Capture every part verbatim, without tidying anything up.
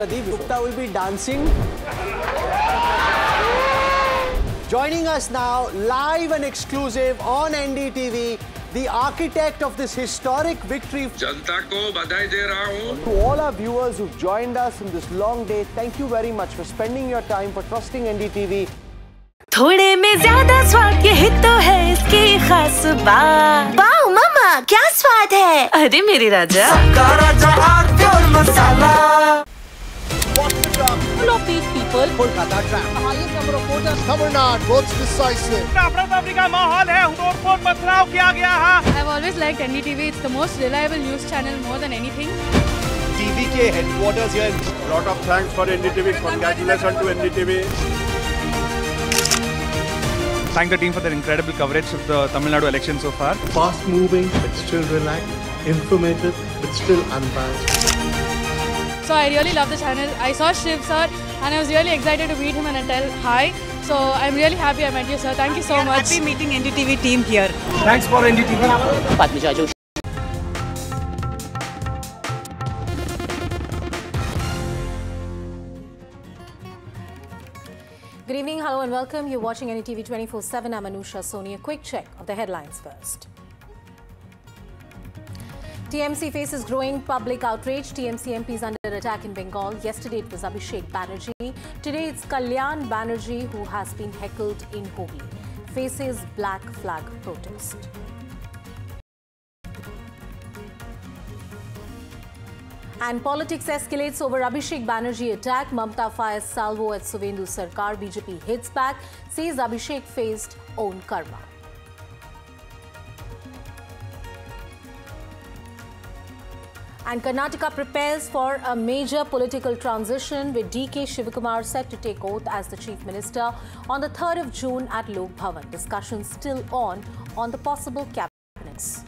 Pradeep Gupta will be dancing. Joining us now, live and exclusive on N D T V, the architect of this historic victory. जनता को बधाई दे रहा हूँ. To all our viewers who've joined us in this long day, thank you very much for spending your time, for trusting N D T V. थोड़े में ज्यादा स्वाद यही तो है इसकी खास बात. वाओ मामा, क्या स्वाद है. अरे मेरे राजा, सबका राजा आरती और मसाला. All of these people, Kolkata trap. the highest number of voters. Tamil Nadu votes decisive. अफरा-तफरी का माहौल है, तोड़-फोड़ पथराव किया गया है. I've always liked N D T V. It's the most reliable news channel more than anything. T V के headquarters here. Lot of thanks for N D T V. Congratulations to N D T V. Thank the team for their incredible coverage of the Tamil Nadu election so far. Fast moving but still relaxed, informative but still unbiased. So I really love the channel. I saw Shiv sir and I was really excited to meet him and tell hi. So I'm really happy I met you, sir. Thank you so much. Happy meeting N D T V team here. Thanks for N D T V. Padmija Joshi. Good evening, hello and welcome. You're watching N D T V twenty-four seven. I'm Anusha Soni. A quick check of the headlines first. T M C faces growing public outrage. T M C M Ps under attack in Bengal. Yesterday it was Abhishek Banerjee. Today it's Kalyan Banerjee who has been heckled in Hooghly. Faces black flag protest. And politics escalates over Abhishek Banerjee attack. Mamta fires salvo at Suvendu Sarkar. B J P hits back, says Abhishek faced own karma. And Karnataka prepares for a major political transition with D K Shivakumar set to take oath as the Chief Minister on the third of June at Lok Bhavan. Discussions still on on the possible cabinets.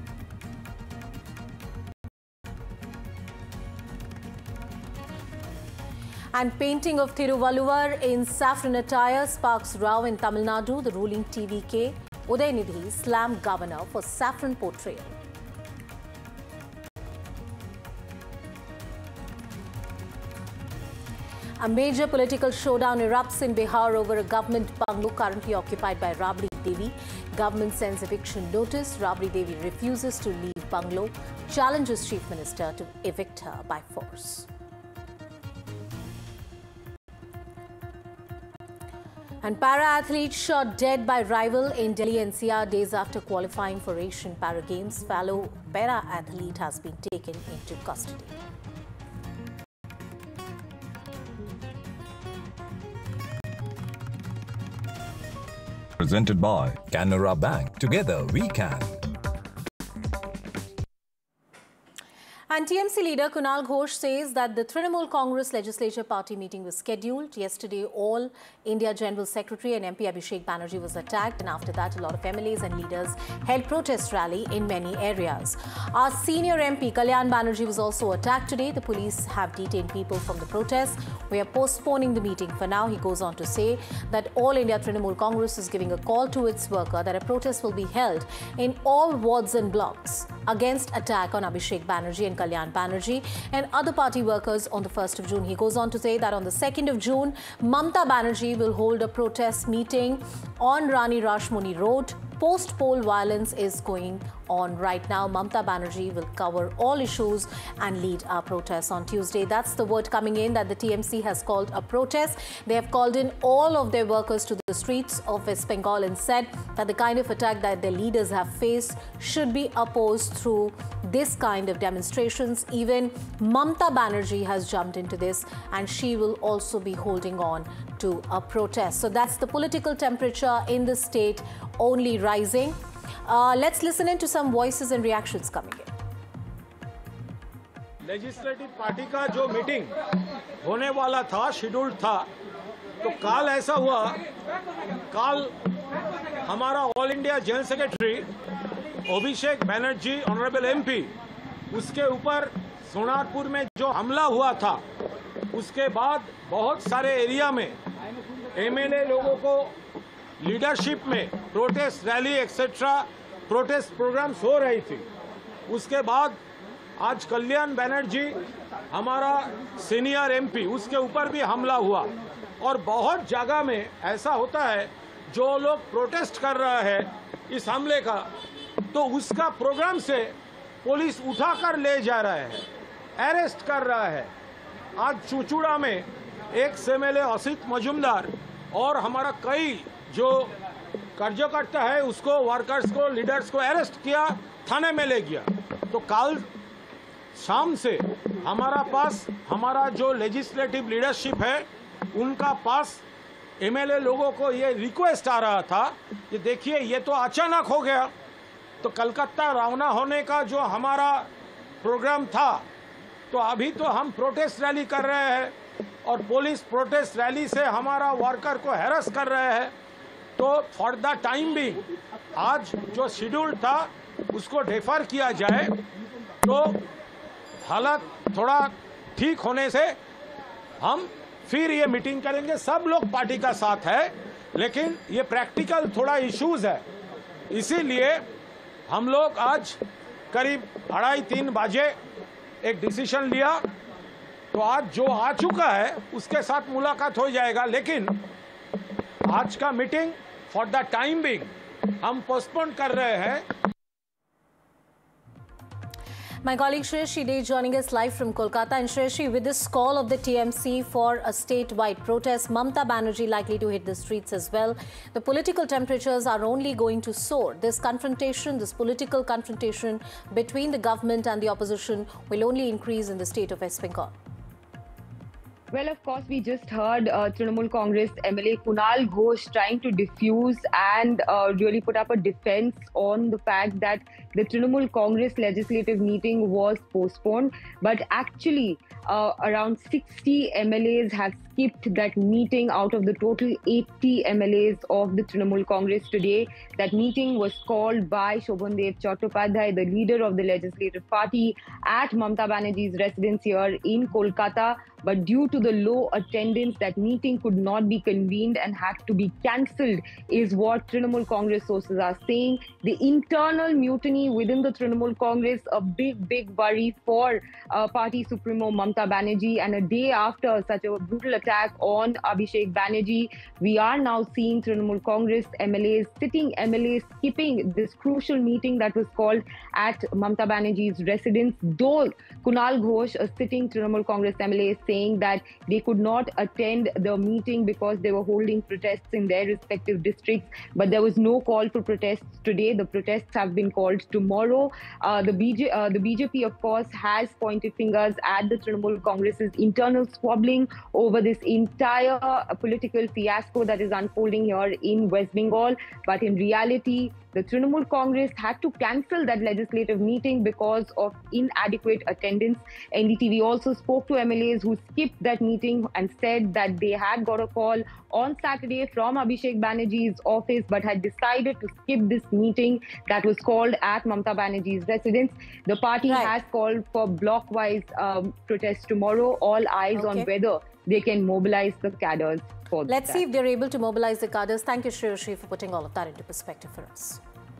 And painting of Thiruvalluvar in saffron attire sparks row in Tamil Nadu. The ruling T V K, Udayanidhi, slammed governor for saffron portrayal. A major political showdown erupts in Bihar over a government bungalow currently occupied by Rabri Devi. Government sends eviction notice. Rabri Devi refuses to leave bungalow, challenges Chief Minister to evict her by force. And para-athlete shot dead by rival in Delhi N C R days after qualifying for Asian Para Games. Fellow para-athlete has been taken into custody. Presented by Canara Bank. Together we can. And T M C leader Kunal Ghosh says that the Trinamool Congress Legislature Party meeting was scheduled. Yesterday, all India General Secretary and M P Abhishek Banerjee was attacked, and after that, a lot of M L As and leaders held protest rally in many areas. Our senior M P Kalyan Banerjee was also attacked today. The police have detained people from the protest. We are postponing the meeting for now. He goes on to say that All India Trinamool Congress is giving a call to its worker that a protest will be held in all wards and blocks against attack on Abhishek Banerjee and Kalyan Banerjee and other party workers on the first of June. He goes on to say that on the second of June, Mamta Banerjee will hold a protest meeting on Rani Rashmoni Road. Post-poll violence is going on right now. Mamta Banerjee will cover all issues and lead our protests on Tuesday. That's the word coming in that the T M C has called a protest. They have called in all of their workers to the streets of West Bengal and said that the kind of attack that their leaders have faced should be opposed through this kind of demonstrations. Even Mamta Banerjee has jumped into this and she will also be holding on to a protest. So that's the political temperature in the state only rising. Uh, let's listen in to some voices and reactions coming in. Legislative party का जो meeting होने वाला था, scheduled था, तो काल ऐसा हुआ, काल हमारा all India general secretary Abhishek Banerjee honourable MP, उसके ऊपर सोनारपुर में जो हमला हुआ था, उसके बाद बहुत सारे एरिया में एमएलए लोगों को लीडरशिप में protest rally etcetera protest programmes हो रही थी. उसके बाद आज कल्याण बनर्जी हमारा सीनियर एमपी, उसके ऊपर भी हमला हुआ। और बहुत जगह में ऐसा होता है, जो लोग प्रोटेस्ट कर रहा है इस हमले का, तो उसका प्रोग्राम से पुलिस उठाकर ले जा रहा है, अरेस्ट कर रहा है। आज चुचुड़ा में एक एमएलए असित मजुमदार और हमारा कई जो कार्यकर्ता है उसको, वर्कर्स को, लीडर्स को अरेस्ट किया, थाने में ले गया। तो कल शाम से हमारा पास हमारा जो लेजिस्लेटिव लीडरशिप है उनका पास एमएलए लोगों को ये रिक्वेस्ट आ रहा था कि देखिए ये तो अचानक हो गया, तो कलकत्ता रवाना होने का जो हमारा प्रोग्राम था, तो अभी तो हम प्रोटेस्ट रैली कर रहे हैं और पुलिस प्रोटेस्ट रैली से हमारा वर्कर को हैरेस कर रहे हैं। तो फॉर द टाइम भी आज जो शेड्यूल था उसको डेफर किया जाए, तो हालत थोड़ा ठीक होने से हम फिर ये मीटिंग करेंगे। सब लोग पार्टी का साथ है, लेकिन ये प्रैक्टिकल थोड़ा इश्यूज है, इसीलिए हम लोग आज करीब अढ़ाई तीन बजे एक डिसीजन लिया। तो आज जो आ चुका है उसके साथ मुलाकात हो जाएगा, लेकिन आज का meeting for the time being हम पोस्टपोन कर रहे हैं। My colleague Shreyashi Dey joining us live from Kolkata. And Shreyashi, with this call of the T M C for a statewide protest, Mamata Banerjee likely to hit the streets as well. The political temperatures are only going to soar. This confrontation, this political confrontation between the government and the opposition will only increase in the state of West Bengal. Well, of course, we just heard uh, Trinamool Congress M L A Kunal Ghosh trying to diffuse and uh, really put up a defense on the fact that the Trinamool Congress legislative meeting was postponed. But actually, uh, around sixty M L As have skipped that meeting out of the total eighty M L As of the Trinamool Congress today. That meeting was called by Shobhan Dev Chattopadhyay, the leader of the legislative party, at Mamata Banerjee's residence here in Kolkata. But due to the low attendance, that meeting could not be convened and had to be cancelled, is what Trinamool Congress sources are saying. The internal mutiny within the Trinamool Congress, a big, big worry for uh, party supremo Mamata Banerjee. And a day after such a brutal attack on Abhishek Banerjee, we are now seeing Trinamool Congress M L As, sitting M L As, skipping this crucial meeting that was called at Mamata Banerjee's residence. Though Kunal Ghosh, a sitting Trinamool Congress M L A, saying that they could not attend the meeting because they were holding protests in their respective districts. But there was no call for protests today. The protests have been called tomorrow. Uh, the, B J, uh, the B J P, of course, has pointed fingers at the Trinamool Congress's internal squabbling over this entire political fiasco that is unfolding here in West Bengal. But in reality, the Trinamool Congress had to cancel that legislative meeting because of inadequate attendance. N D T V also spoke to M L As who skipped that meeting and said that they had got a call on Saturday from Abhishek Banerjee's office but had decided to skip this meeting that was called at Mamata Banerjee's residence. The party right. has called for block-wise um, protests tomorrow. All eyes okay. on whether they can mobilize the cadres. For Let's that. see if they're able to mobilize the cadres. Thank you, Shreyashi, for putting all of that into perspective for us.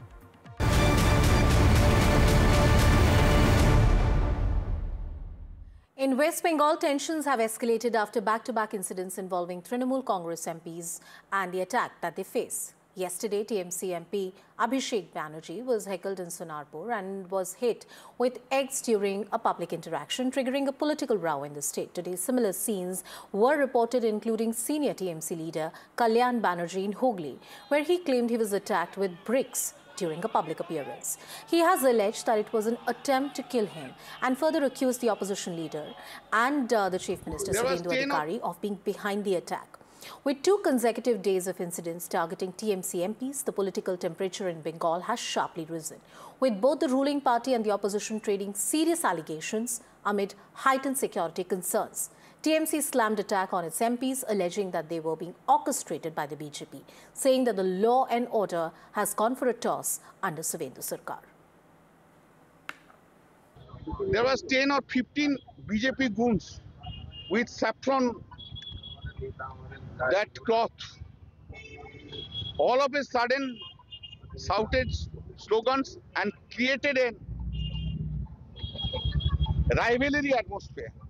In West Bengal, tensions have escalated after back-to-back incidents involving Trinamool Congress M Ps and the attack that they face. Yesterday, T M C M P Abhishek Banerjee was heckled in Sonarpur and was hit with eggs during a public interaction, triggering a political row in the state. Today, similar scenes were reported, including senior T M C leader Kalyan Banerjee in Hooghly, where he claimed he was attacked with bricks during a public appearance. He has alleged that it was an attempt to kill him and further accused the opposition leader and uh, the Chief Minister Suvendu Adhikari of being behind the attack. With two consecutive days of incidents targeting T M C M Ps, the political temperature in Bengal has sharply risen, with both the ruling party and the opposition trading serious allegations amid heightened security concerns. T M C slammed attack on its M Ps, alleging that they were being orchestrated by the B J P, saying that the law and order has gone for a toss under Suvendu Sarkar. There was ten or fifteen B J P goons with saffron, that cloth. All of a sudden shouted slogans and created a rivalry atmosphere.